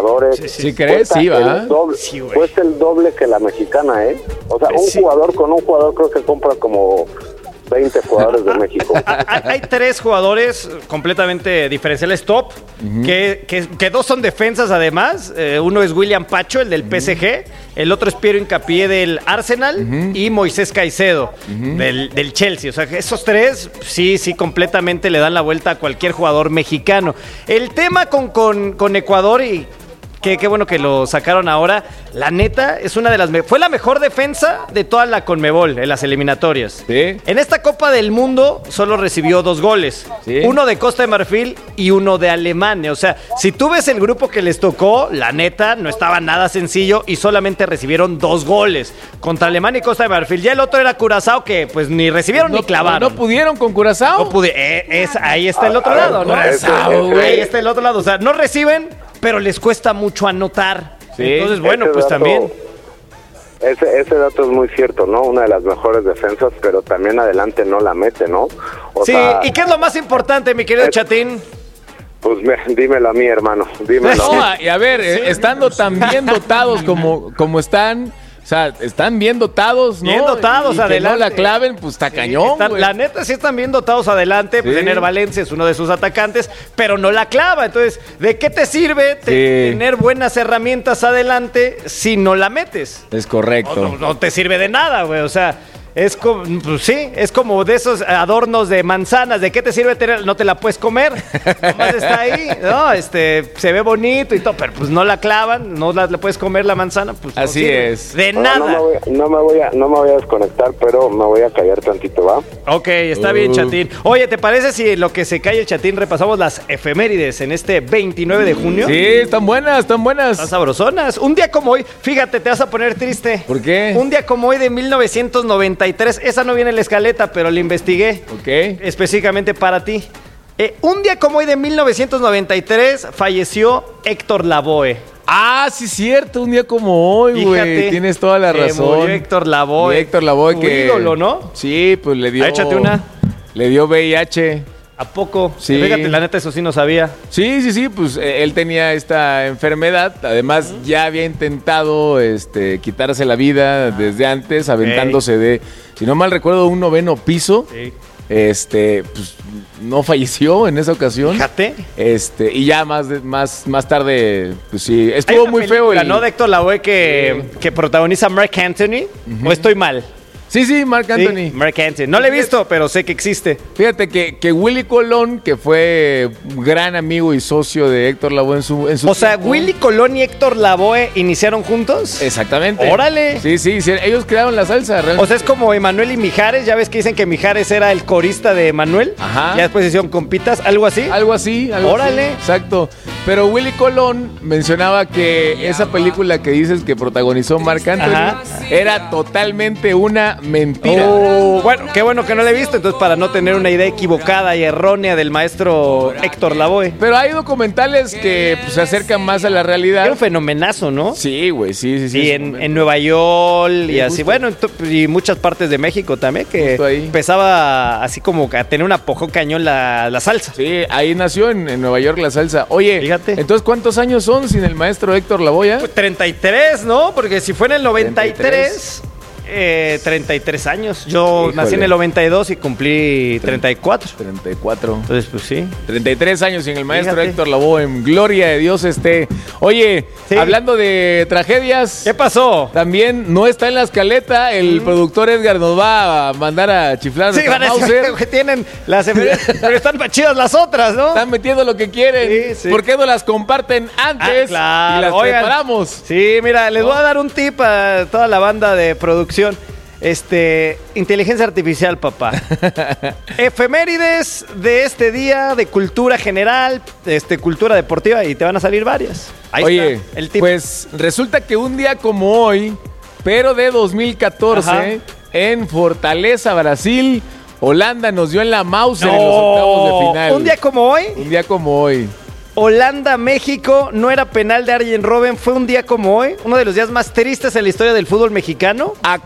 jugadores. ¿Sí crees? Sí, va. Sí, cuesta el doble que la mexicana, ¿eh? O sea, un jugador con un jugador creo que compra como 20 jugadores de México. Hay 3 jugadores completamente diferenciales top, que 2 son defensas además. Uno es William Pacho, el del PSG. El otro es Piero Hincapié del Arsenal y Moisés Caicedo del Chelsea. O sea, esos 3 sí completamente le dan la vuelta a cualquier jugador mexicano. El tema con Ecuador y... Qué bueno que lo sacaron ahora. La neta, es una de las... Fue la mejor defensa de toda la Conmebol en las eliminatorias. ¿Sí? En esta Copa del Mundo solo recibió 2 goles. ¿Sí? Uno de Costa de Marfil y uno de Alemania. O sea, si tú ves el grupo que les tocó, la neta, no estaba nada sencillo y solamente recibieron 2 goles. Contra Alemania y Costa de Marfil. Ya el otro era Curazao, que pues ni recibieron ni clavaron. ¿No pudieron con Curazao? No ahí está el otro lado, ¿no? Curazao, güey. Ahí está el otro lado. O sea, no reciben... pero les cuesta mucho anotar. Sí. Entonces, bueno, pues también. Ese dato es muy cierto, ¿no? Una de las mejores defensas, pero también adelante no la mete, ¿no? O sea, ¿y qué es lo más importante, mi querido Chatín? Pues dímelo a mí, hermano, dímelo. No, y a ver, estando tan bien dotados como están... O sea, están bien dotados, ¿no? Bien dotados, y adelante. Que no la claven, pues está cañón, güey. La neta, sí están bien dotados adelante. Pues Ener Valencia es uno de sus atacantes, pero no la clava. Entonces, ¿de qué te sirve tener buenas herramientas adelante si no la metes? Es correcto. No te sirve de nada, güey. O sea... Es como, pues es como de esos adornos de manzanas. ¿De qué te sirve tener? No te la puedes comer. Nomás está ahí, ¿no? Se ve bonito y todo, pero pues no la clavan, no la puedes comer la manzana. Pues así no es. De nada. No me voy a desconectar, pero me voy a callar tantito, ¿va? Ok, está bien, Chatín. Oye, ¿te parece si en lo que se cae el Chatín repasamos las efemérides en este 29 de junio? Sí, están buenas. Están sabrosonas. Un día como hoy, fíjate, te vas a poner triste. ¿Por qué? Un día como hoy de 1993. Esa no viene en la escaleta, pero la investigué. Ok. Específicamente para ti. Un día como hoy de 1993 falleció Héctor Lavoe. Ah, sí, cierto, un día como hoy, güey. Tienes toda la razón. Murió Héctor Lavoe. Héctor Lavoe, que ídolo, ¿no? Sí, pues le dio. Échate una. Le dio VIH. ¿A poco? Sí. Fíjate, la neta, eso sí no sabía. Sí, pues él tenía esta enfermedad. Además, ya había intentado quitarse la vida desde antes, aventándose de, si no mal recuerdo, un 9º piso. Sí. Pues no falleció en esa ocasión. Fíjate. Y ya más tarde, pues sí, estuvo muy feo. ¿No? De Héctor Lavoe que protagoniza Mark Anthony. ¿O estoy mal? Sí, Mark Anthony. Sí, Mark Anthony. No le he visto, pero sé que existe. Fíjate que Willy Colón, que fue un gran amigo y socio de Héctor Lavoe en su O sea, Willy Colón y Héctor Lavoe iniciaron juntos. Exactamente. ¡Órale! Sí, ellos crearon la salsa. Realmente. O sea, es como Emanuel y Mijares. Ya ves que dicen que Mijares era el corista de Emanuel. Ajá. Ya después hicieron compitas, algo así. Algo así. ¡Órale! Exacto. Pero Willy Colón mencionaba que esa película que dices que protagonizó Marc Anthony era totalmente una mentira. Bueno, qué bueno que no la he visto, entonces para no tener una idea equivocada y errónea del maestro Héctor Lavoe. Pero hay documentales que se acercan más a la realidad. Era un fenomenazo, ¿no? Sí, güey, sí. Y en Nueva York y así, bueno, y muchas partes de México también, que empezaba así como a tener un apogeo cañón la salsa. Sí, ahí nació en Nueva York la salsa. Oye, fíjate. Entonces, ¿cuántos años son sin el maestro Héctor Lavoe? Pues 33, ¿no? Porque si fue en el 93... 33 años. Yo nací en el 92 y cumplí 34. 34. Entonces, pues sí. 33 años sin el maestro Héctor Lavoe. En gloria de Dios esté. Oye, hablando de tragedias. ¿Qué pasó? También no está en la escaleta. El productor Edgar nos va a mandar a chiflar. Sí, van a decir que tienen las pero están más chidas las otras, ¿no? Están metiendo lo que quieren. Sí. ¿Por qué no las comparten antes? Claro. Y las preparamos. Sí, mira, les voy a dar un tip a toda la banda de producción. Inteligencia artificial, papá. Efemérides de este día, de cultura general, cultura deportiva, y te van a salir varias. Ahí está el tip. Pues resulta que un día como hoy, pero de 2014, en Fortaleza, Brasil, Holanda nos dio en la Mauser en los octavos de final. ¿Un día como hoy? Un día como hoy. Holanda-México, no era penal de Arjen Robben, fue un día como hoy, uno de los días más tristes en la historia del fútbol mexicano. A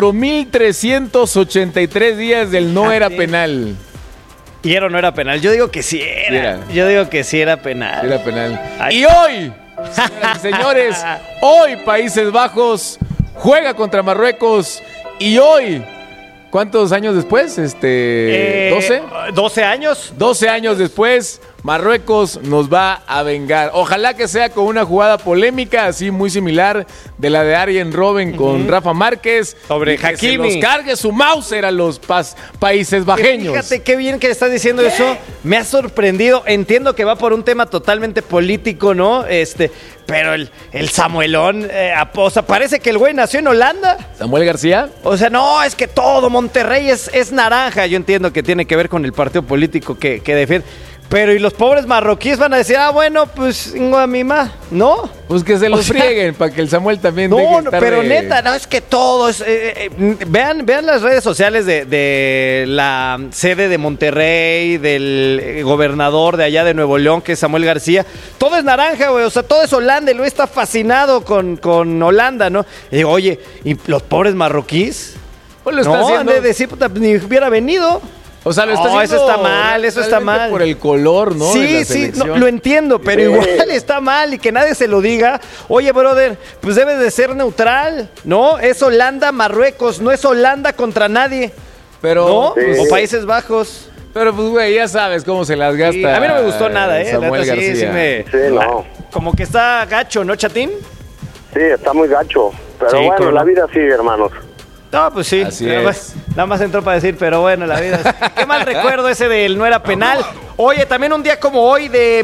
4,383 días del no era penal. ¿Y era o no era penal? Yo digo que sí era. Yo digo que sí era penal. Sí era penal. Ay. Y hoy, Señoras y señores, hoy Países Bajos juega contra Marruecos y hoy, ¿cuántos años después? 12. 12 años. 12 años después, Marruecos nos va a vengar. Ojalá que sea con una jugada polémica, así muy similar de la de Arjen Robben con Rafa Márquez. Sobre y que Hakimi. se los cargue su Mauser a los Países Bajeños. Fíjate qué bien que le estás diciendo eso. Me ha sorprendido. Entiendo que va por un tema totalmente político, ¿no? Pero el Samuelón, o sea, parece que el güey nació en Holanda. Samuel García. O sea, no, es que todo Monterrey es naranja. Yo entiendo que tiene que ver con el partido político que defiende. Pero y los pobres marroquíes van a decir, bueno, pues Guamima, ¿no? Pues que se los frieguen para que el Samuel también deje No, estar pero de... neta, no, es que todo es... vean las redes sociales de la sede de Monterrey, del gobernador de allá de Nuevo León, que es Samuel García. Todo es naranja, güey, o sea, todo es Holanda, y luego está fascinado con Holanda, ¿no? Y digo, oye, ¿y los pobres marroquís? Pues lo está No, han haciendo... de decir, puta, ni hubiera venido. O sea, lo está No, haciendo... eso está mal, eso está realmente mal. por el color, ¿no? de Sí, la sí, selección. no, lo entiendo, pero igual está mal y que nadie se lo diga. Oye, brother, pues debe de ser neutral, ¿no? Es Holanda, Marruecos, no es Holanda contra nadie, Pero... ¿no? Sí. O Países Bajos. Pero pues, güey, ya sabes cómo se las gasta. Sí, a mí no me gustó nada, La Samuel neta, García. Sí, no. Como que está gacho, ¿no, Chatín? Sí, está muy gacho. Pero Sí, bueno, cómo la no. vida sigue, hermanos. No, pues sí. Así Nada es. nada más entró para decir, pero bueno, la vida. Qué mal recuerdo ese del no era penal. Oye, también un día como hoy de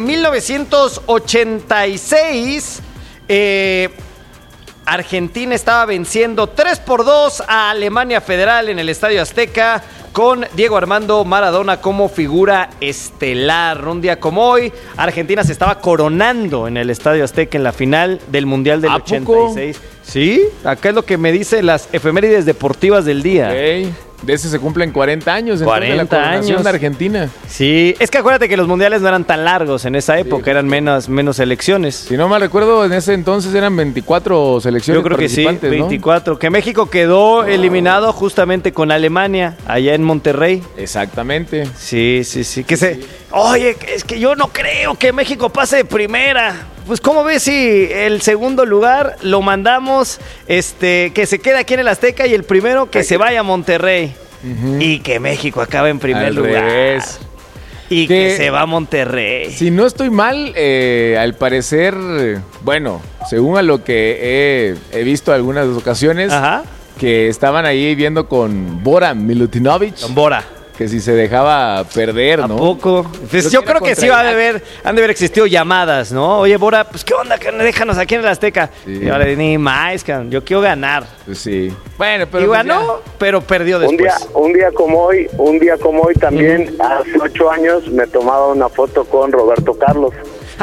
1986, Argentina estaba venciendo 3-2 a Alemania Federal en el Estadio Azteca, con Diego Armando Maradona como figura estelar. Un día como hoy, Argentina se estaba coronando en el Estadio Azteca en la final del Mundial del ¿A 86. Sí, acá es lo que me dicen las efemérides deportivas del día. Ok. De ese se cumplen 40 años. entonces, 40 de la coronación años. de Argentina. Sí, es que acuérdate que los mundiales no eran tan largos en esa época, eran menos elecciones. Si no mal recuerdo, en ese entonces eran 24 selecciones Yo creo que sí, participantes, ¿no? 24. Que México quedó eliminado justamente con Alemania, allá en Monterrey. Exactamente. Sí. Oye, es que yo no creo que México pase de primera. Pues, ¿cómo ves si el segundo lugar lo mandamos, que se quede aquí en el Azteca y el primero que se vaya a Monterrey? Y que México acabe en primer Al lugar. revés. Y que se va a Monterrey. Si no estoy mal, al parecer, bueno, según a lo que he visto algunas ocasiones, Ajá. que estaban ahí viendo con Bora Milutinovic, Don Bora. que si se dejaba perder, ¿A ¿no? poco? Pues yo creo que sí han de haber existido llamadas, ¿no? Oye, Bora, pues ¿qué onda? Déjanos aquí en el Azteca. Sí. Y ahora ni más, cabrón. Yo quiero ganar. Pues sí. Bueno, pero Y pues ganó, pero perdió después. Un día como hoy también, hace 8 años, me tomaba una foto con Roberto Carlos.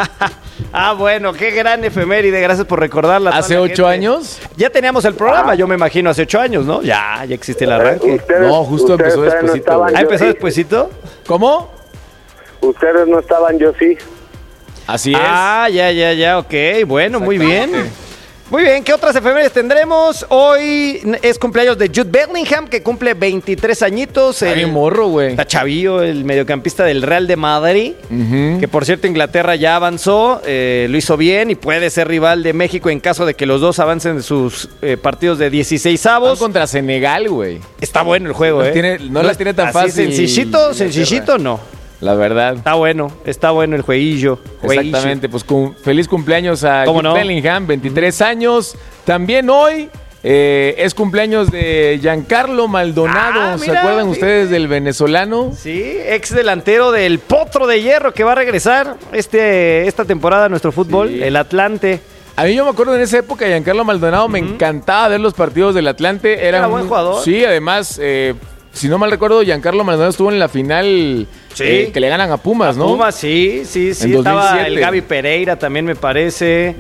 Ah, bueno, qué gran efeméride. Gracias por recordarla. ¿Hace 8 años? Ya teníamos el programa, yo me imagino, hace 8 años, ¿no? Ya existe el arranque. Ustedes- No, justo ustedes empezó todavía no despuesito, estaban, güey. ¿Ah, yo empezó sí. despuesito? ¿Cómo? Ustedes no estaban, yo sí. Así es. Ah, ya, ok. Bueno, muy bien. Muy bien, ¿qué otras efemérides tendremos? Hoy es cumpleaños de Jude Bellingham, que cumple 23 añitos. Está bien morro, güey. Está chavillo, el mediocampista del Real de Madrid, Ujú. que por cierto Inglaterra ya avanzó, lo hizo bien y puede ser rival de México en caso de que los dos avancen de sus partidos de 16avos. Van contra Senegal, güey. Está bueno el juego, No la tiene tan así fácil sencillito no. La verdad. Está bueno el jueguillo. Exactamente, pues feliz cumpleaños a ¿Cómo Jude no? Bellingham, 23 años. También hoy es cumpleaños de Giancarlo Maldonado. Ah, ¿Se mira, acuerdan sí. ustedes del venezolano? Sí, ex delantero del Potro de Hierro que va a regresar esta temporada a nuestro fútbol, Sí. el Atlante. A mí yo me acuerdo en esa época de Giancarlo Maldonado, me encantaba ver los partidos del Atlante. Era buen jugador. Sí, además, si no mal recuerdo, Giancarlo Maldonado estuvo en la final Sí. que le ganan a Pumas, ¿no? Pumas, sí. En Estaba 2007. el Gaby Pereira también, me parece.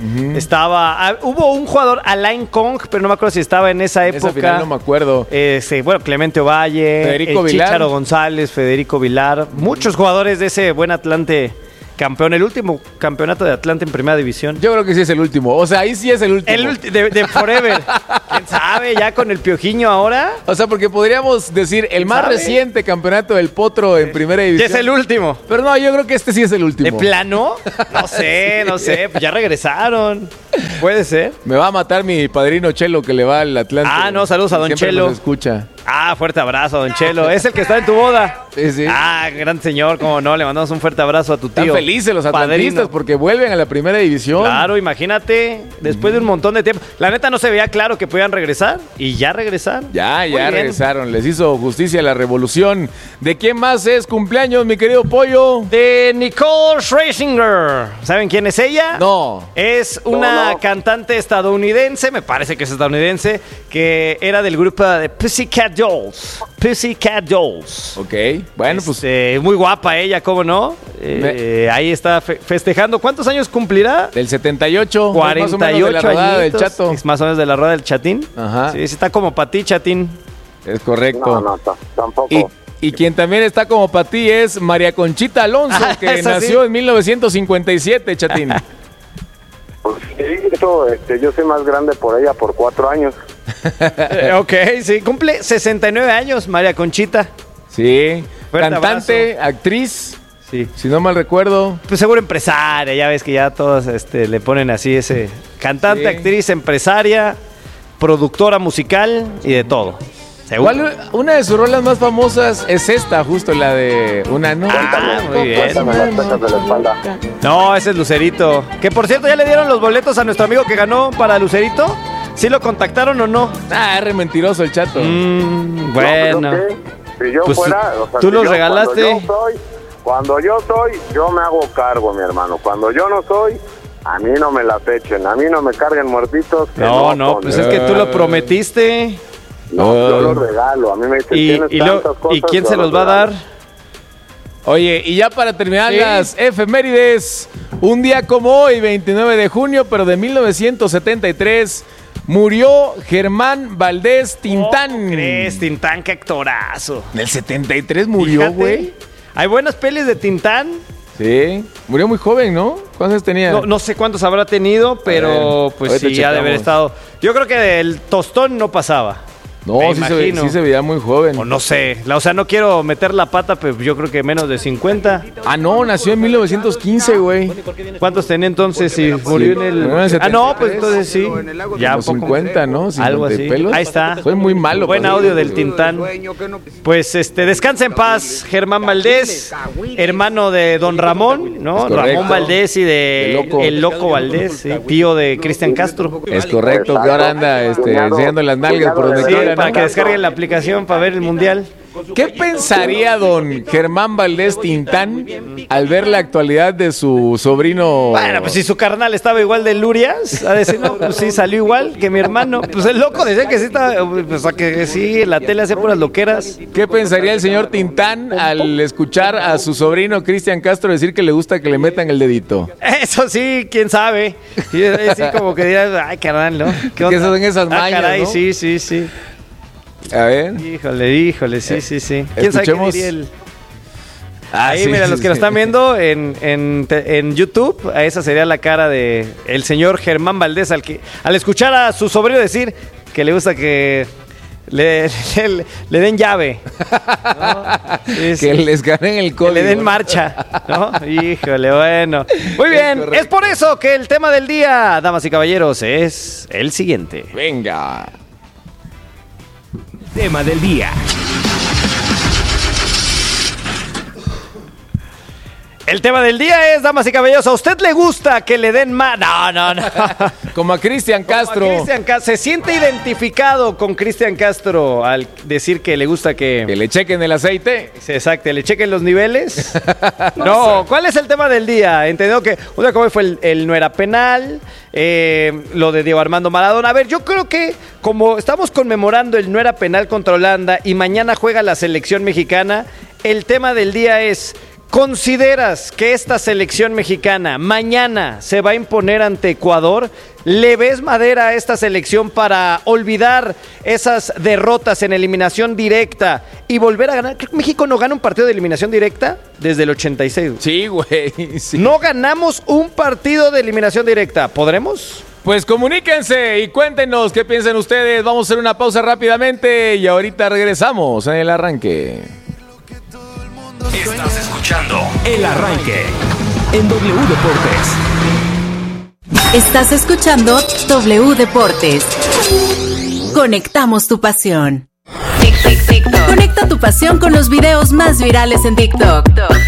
Hubo un jugador, Alain Kong, pero no me acuerdo si estaba en esa En época. esa final no me acuerdo. Bueno, Clemente Ovalle, Federico el Vilar. Chícharo González, Federico Vilar. Muchos jugadores de ese buen Atlante campeón, el último campeonato de Atlante en primera división. Yo creo que sí es el último. O sea, ahí sí es el último. De Forever. ¿Quién sabe? Ya con el Piojiño ahora. O sea, porque podríamos decir el más reciente campeonato del Potro en primera división. Ya es el último. Pero no, yo creo que este sí es el último. ¿De plano? No sé. Pues ya regresaron. Puede ser. Me va a matar mi padrino Chelo que le va al Atlante. Ah, no, saludos a don Siempre Chelo. nos escucha. Ah, fuerte abrazo, don Chelo. Es el que está en tu boda. Sí. Ah, gran señor, cómo no. Le mandamos un fuerte abrazo a tu tío. Están felices los atlantistas padrino. porque vuelven a la primera división. Claro, imagínate, después de un montón de tiempo. La neta no se veía claro que podían regresar y ya regresaron. Ya Muy bien. regresaron. Les hizo justicia la revolución. ¿De quién más es cumpleaños, mi querido Pollo? De Nicole Scherzinger. ¿Saben quién es ella? No. Es una cantante estadounidense, me parece que es estadounidense, que era del grupo de Pussycat Dolls. Pussycat Dolls. Ok. Bueno, pues Muy guapa ella, ¿cómo no? Ahí está festejando. ¿Cuántos años cumplirá? del 78. 48 más o menos de la rodada del añitos. Chato. Es más o menos de la rueda del Chatín. Ajá. Sí, está como para ti, Chatín. Es correcto. No, tampoco. Y quien también está como para ti es María Conchita Alonso, que esa nació sí. en 1957, Chatín. Pues sí, yo soy más grande por ella por 4 años. Ok, sí. Cumple 69 años, María Conchita. Sí. Fuerte Cantante, actriz, Sí. si no mal recuerdo. Pues seguro empresaria, ya ves que ya todos le ponen así ese cantante, Sí. actriz, empresaria, productora musical y de todo. Seguro. Una de sus rolas más famosas es esta, justo la de Una noche. Muy bien. Cuéntame las pecas de la espalda. No, ese es Lucerito. Que por cierto, ¿ya le dieron los boletos a nuestro amigo que ganó para Lucerito? ¿Sí lo contactaron o no? Ah, es re mentiroso el Chato. Bueno. No, pues, si yo Pues fuera, tú si los yo- regalaste. Cuando yo soy, yo me hago cargo, mi hermano. Cuando yo no soy, a mí no me las echen, a mí no me carguen muertitos. que No, son. pues es que tú lo prometiste. No, yo los regalo, a mí me dicen, tienes tantas ¿Y cosas, quién yo se los va a dar? regalo. Oye, y ya para terminar Sí. las efemérides, un día como hoy, 29 de junio, pero de 1973, murió Germán Valdés Tintán. ¿Cómo crees? Tintán, qué actorazo. En el 73 murió, Fíjate, güey. Hay buenas pelis de Tintán. Sí, murió muy joven, ¿no? ¿Cuántos años tenía? No sé cuántos habrá tenido, pero pues ahorita sí, ha de haber checamos. estado. Yo creo que el tostón no pasaba. No, me sí imagino. sí se veía muy joven. O no sé. O sea, no quiero meter la pata, pero yo creo que menos de 50. Ah, no, nació en 1915, güey. ¿Cuántos tenía entonces si murió en el... No, en el Ah, no, pues 73. entonces sí. Ya Como un poco. 50, ¿no? 50 Algo así. pelos. Ahí está. Soy muy malo. Buen para audio eso, del güey. Tintán. Pues descansa en paz, Germán Valdés, hermano de Don Ramón, ¿no? Es correcto. Ramón Valdés y de El Loco. El Loco Valdés, sí, tío de Cristian Castro. Es correcto, que ahora anda enseñando las nalgas por donde Sí, quiera, para ¿no? que descarguen la aplicación para ver el mundial. ¿Qué pensaría don Germán Valdés Tintán al ver la actualidad de su sobrino? Bueno, pues si su carnal estaba igual de Lurias, a decir, no, pues sí, salió igual que mi hermano. Pues el loco decía que sí estaba, pues a que sí, en la tele hacía puras loqueras. ¿Qué pensaría el señor Tintán al escuchar a su sobrino Cristian Castro decir que le gusta que le metan el dedito? Eso sí, quién sabe. Y así como que dirás, ay, carnal, ¿no? ¿Qué Que son esas mañas, caray, ¿no? sí, sí, sí. A ver. Híjole, sí, sí, sí. ¿Quién sabe qué Escuchemos. diría él? Ah, Ahí, sí, mira, sí, los que sí. lo están viendo en YouTube, a esa sería la cara de el señor Germán Valdés al escuchar a su sobrino decir que le gusta que le den llave. ¿no? Sí, sí. Que les ganen el Que código. le den marcha, ¿no? Híjole, bueno. Muy bien, correcto. es por eso que el tema del día, damas y caballeros, es el siguiente. Venga. Tema del día. El tema del día es, damas y caballeros, ¿a usted le gusta que le den más? No. Como a Cristian Castro. Se siente identificado con Cristian Castro al decir que le gusta Que que... le chequen el aceite. Sí, exacto, le chequen los niveles. No, ¿cuál es el tema del día? Entendido que un día como hoy fue el no era penal, lo de Diego Armando Maradona. A ver, yo creo que como estamos conmemorando el no era penal contra Holanda y mañana juega la selección mexicana, el tema del día es... ¿Consideras que esta selección mexicana mañana se va a imponer ante Ecuador? ¿Le ves madera a esta selección para olvidar esas derrotas en eliminación directa y volver a ganar? Creo que México no gana un partido de eliminación directa desde el 86. Sí, güey. Sí. No ganamos un partido de eliminación directa. ¿Podremos? Pues comuníquense y cuéntenos qué piensan ustedes. Vamos a hacer una pausa rápidamente y ahorita regresamos en el arranque. Estás escuchando El Arranque en W Deportes. Estás escuchando W Deportes. Conectamos tu pasión. Conecta tu pasión con los videos más virales en TikTok.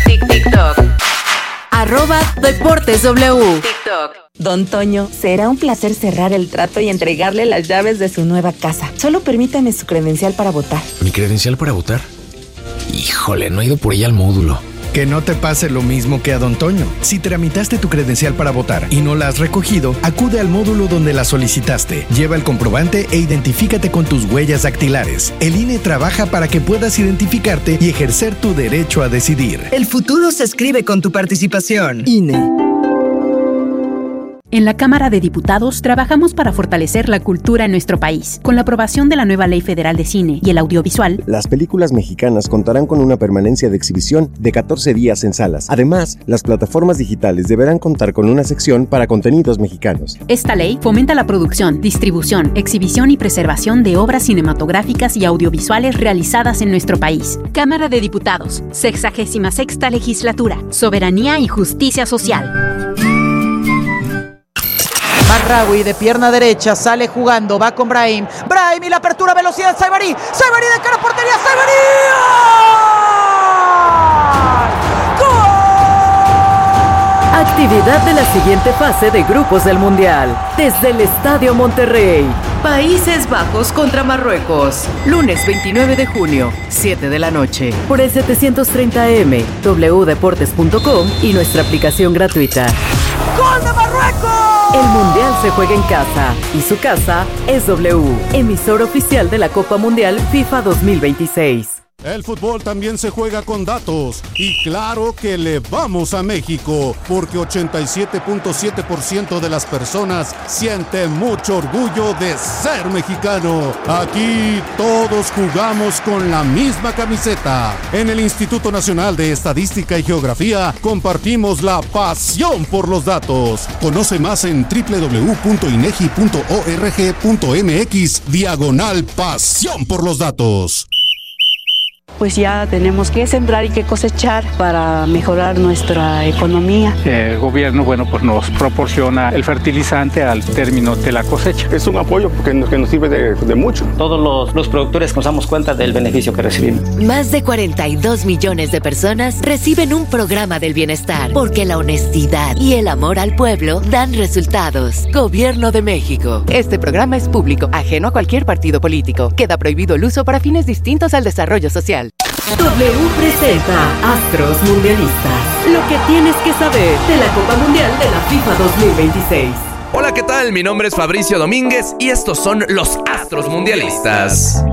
@DeportesW. Don Toño, será un placer cerrar el trato y entregarle las llaves de su nueva casa. Solo permítame su credencial para votar. ¿Mi credencial para votar? Híjole, no he ido por ella al módulo. Que no te pase lo mismo que a Don Toño. Si tramitaste tu credencial para votar y no la has recogido, acude al módulo donde la solicitaste. Lleva el comprobante e identifícate con tus huellas dactilares. El INE trabaja para que puedas identificarte y ejercer tu derecho a decidir. El futuro se escribe con tu participación. INE. En la Cámara de Diputados trabajamos para fortalecer la cultura en nuestro país. Con la aprobación de la nueva Ley Federal de Cine y el Audiovisual, las películas mexicanas contarán con una permanencia de exhibición de 14 días en salas. Además, las plataformas digitales deberán contar con una sección para contenidos mexicanos. Esta ley fomenta la producción, distribución, exhibición y preservación de obras cinematográficas y audiovisuales realizadas en nuestro país. Cámara de Diputados, 66ª Legislatura, Soberanía y Justicia Social. Marraoui de pierna derecha, sale jugando, va con Brahim. Brahim y la apertura, velocidad, Saibari. Saibari de cara a portería, Saibari. ¡Gol! Actividad de la siguiente fase de grupos del Mundial. Desde el Estadio Monterrey. Países Bajos contra Marruecos. Lunes 29 de junio, 7 de la noche. Por el 730M, wdeportes.com y nuestra aplicación gratuita. ¡Gol de Marruecos! El Mundial se juega en casa y su casa es W, emisor oficial de la Copa Mundial FIFA 2026. El fútbol también se juega con datos y claro que le vamos a México porque 87.7% de las personas sienten mucho orgullo de ser mexicano. Aquí todos jugamos con la misma camiseta. En el Instituto Nacional de Estadística y Geografía compartimos la pasión por los datos. Conoce más en www.inegi.org.mx/pasión por los datos. Pues ya tenemos que sembrar y que cosechar para mejorar nuestra economía. El gobierno, pues nos proporciona el fertilizante al término de la cosecha. Es un apoyo porque nos sirve de mucho. Todos los productores nos damos cuenta del beneficio que recibimos. Más de 42 millones de personas reciben un programa del bienestar porque la honestidad y el amor al pueblo dan resultados. Gobierno de México. Este programa es público, ajeno a cualquier partido político. Queda prohibido el uso para fines distintos al desarrollo social. W presenta Astros Mundialistas. Lo que tienes que saber de la Copa Mundial de la FIFA 2026. Hola, ¿qué tal? Mi nombre es Fabricio Domínguez y estos son los Astros Mundialistas.